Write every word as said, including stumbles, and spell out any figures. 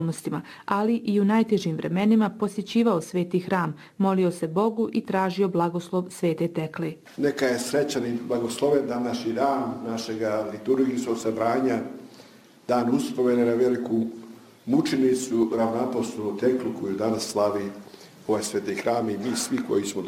ali i u najtežim vremenima posjećivao sveti hram, molio se Bogu i tražio blagoslov svete Tekle. Neka je srećan i blagosloven današnji dan našega liturgijskog sabranja, dan uspomene na veliku mučenicu, ravnoapostolnu Teklu koju danas slavi ovaj sveti hram i mi svi koji smo